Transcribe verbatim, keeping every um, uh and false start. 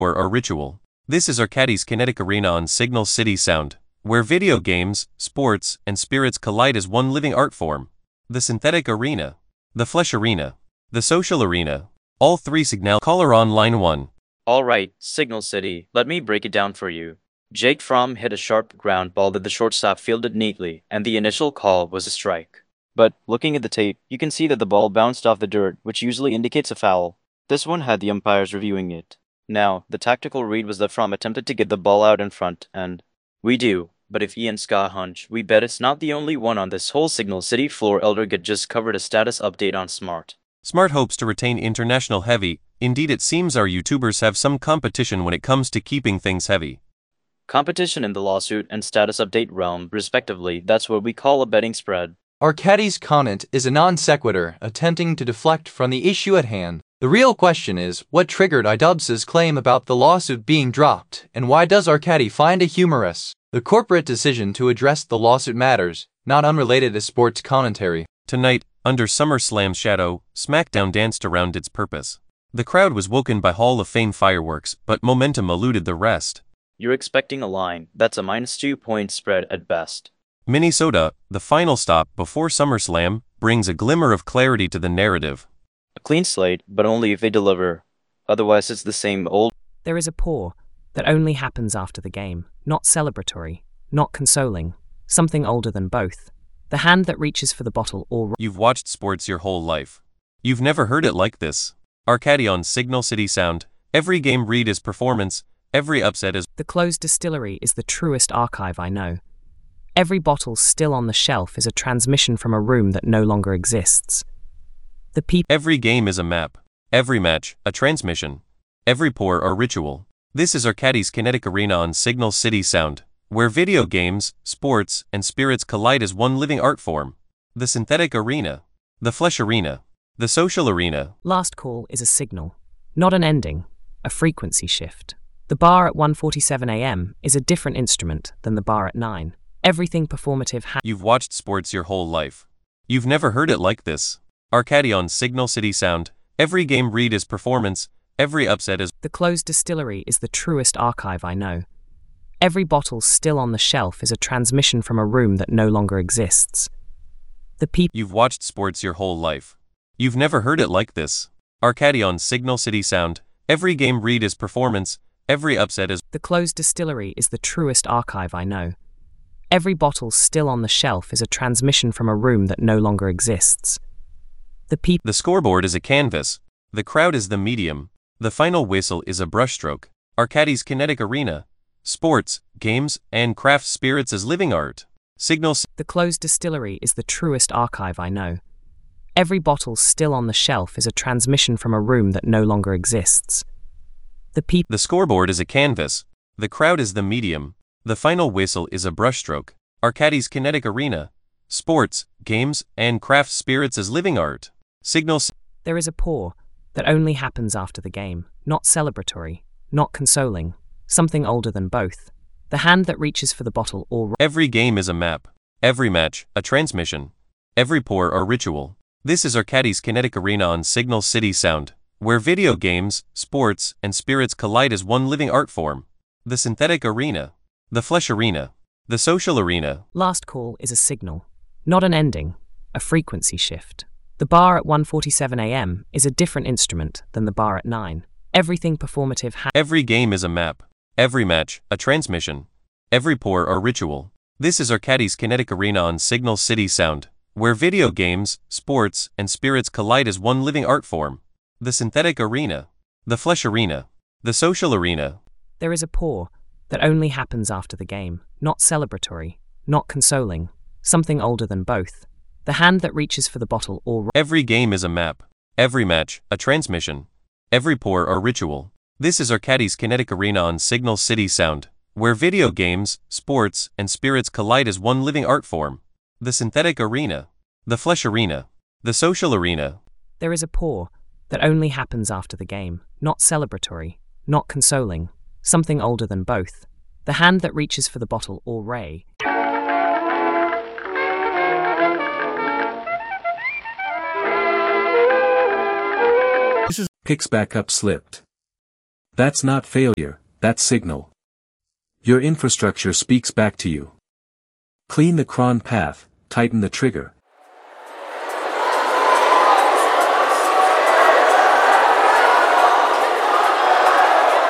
or a ritual. This is Arcadis Kinetic Arena on Signal City Sound, where video games, sports, and spirits collide as one living art form. The synthetic arena, the flesh arena, the social arena, all three signal. Caller on line one. Alright, Signal City, let me break it down for you. Jake Fromm hit a sharp ground ball that the shortstop fielded neatly, and the initial call was a strike. But, looking at the tape, you can see that the ball bounced off the dirt, which usually indicates a foul. This one had the umpires reviewing it. Now, the tactical read was that Fromm attempted to get the ball out in front, and we do. But if Ian's got a hunch, we bet it's not the only one on this whole Signal City floor. Eldergate just covered a status update on Smart. Smart hopes to retain international heavy. Indeed, it seems our YouTubers have some competition when it comes to keeping things heavy. Competition in the lawsuit and status update realm, respectively, that's what we call a betting spread. Arcadis comment is a non sequitur attempting to deflect from the issue at hand. The real question is, what triggered iDubbbz's claim about the lawsuit being dropped, and why does Arcadi find it humorous? The corporate decision to address the lawsuit matters, not unrelated to sports commentary. Tonight, under SummerSlam's shadow, SmackDown danced around its purpose. The crowd was woken by Hall of Fame fireworks, but momentum eluded the rest. You're expecting a line. That's a minus two point spread at best. Minnesota, the final stop before SummerSlam, brings a glimmer of clarity to the narrative. A clean slate, but only if they deliver. Otherwise, it's the same old. There is a pour that only happens after the game, not celebratory, not consoling, something older than both. The hand that reaches for the bottle or... You've watched sports your whole life. You've never heard it like this. Arcadi on Signal City Sound. Every game read is performance, every upset is... The closed distillery is the truest archive I know. Every bottle still on the shelf is a transmission from a room that no longer exists. The peop... Every game is a map. Every match, a transmission. Every pour, a ritual. This is Arcadis Kinetic Arena on Signal City Sound, where video games, sports, and spirits collide as one living art form. The synthetic arena, the flesh arena, the social arena. Last call is a signal, not an ending, a frequency shift. The bar at one forty-seven a m is a different instrument than the bar at nine. Everything performative ha- You've watched sports your whole life. You've never heard it like this. Arcadi on Signal City Sound. Every game read is performance, every upset is... The closed distillery is the truest archive I know. Every bottle still on the shelf is a transmission from a room that no longer exists. The peop... You've watched sports your whole life. You've never heard it like this. Arcadi on Signal City Sound. Every game read is performance, every upset is... The closed distillery is the truest archive I know. Every bottle still on the shelf is a transmission from a room that no longer exists. The peop... The scoreboard is a canvas. The crowd is the medium. The final whistle is a brushstroke. Arcadis Kinetic Arena. Sports, games, and craft spirits as living art. Signal... The closed distillery is the truest archive I know. Every bottle still on the shelf is a transmission from a room that no longer exists. The peop... The scoreboard is a canvas. The crowd is the medium. The final whistle is a brushstroke. Arcadis Kinetic Arena. Sports, games, and craft spirits as living art. Signal... There is a pour that only happens after the game, not celebratory, not consoling, something older than both. The hand that reaches for the bottle or... Every game is a map. Every match, a transmission. Every pour, a ritual. This is Arcadis Kinetic Arena on Signal City Sound, where video games, sports, and spirits collide as one living art form. The synthetic arena, the flesh arena, the social arena. Last call is a signal, not an ending, a frequency shift. The bar at one forty-seven a m is a different instrument than the bar at nine. Everything performative ha- Every game is a map. Every match, a transmission. Every pour, a ritual. This is Arcadis Kinetic Arena on Signal City Sound, where video games, sports, and spirits collide as one living art form. The synthetic arena, the flesh arena, the social arena. There is a pour that only happens after the game, not celebratory, not consoling, something older than both. The hand that reaches for the bottle or... Every game is a map. Every match, a transmission. Every pour, a ritual. This is Arcadis Kinetic Arena on Signal City Sound, where video games, sports, and spirits collide as one living art form. The synthetic arena, the flesh arena, the social arena. There is a pour that only happens after the game, not celebratory, not consoling, something older than both. The hand that reaches for the bottle or ray. Picks back up slipped. That's not failure, that's signal. Your infrastructure speaks back to you. Clean the cron path, tighten the trigger,